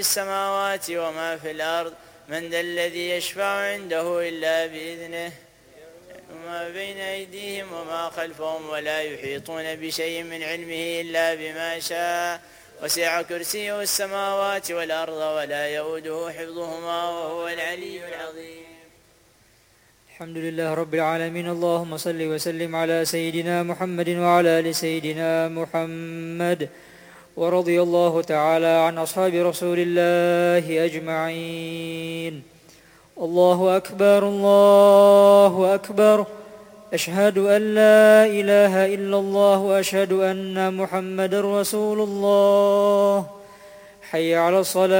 السماوات وما في الأرض من ذا الذي يشفع عنده إلا بإذنه وما بين أيديهم وما خلفهم ولا يحيطون بشيء من علمه إلا بما شاء وسع كرسيه السماوات والأرض ولا يؤوده حفظهما وهو العلي العظيم. الحمد لله رب العالمين. اللهم صل وسلم على سيدنا محمد وعلى آل سيدنا محمد، ورضي الله تعالى عن أصحاب رسول الله أجمعين. الله أكبر الله أكبر، أشهد أن لا إله إلا الله وأشهد أن محمد رسول الله. حي على الصلاة.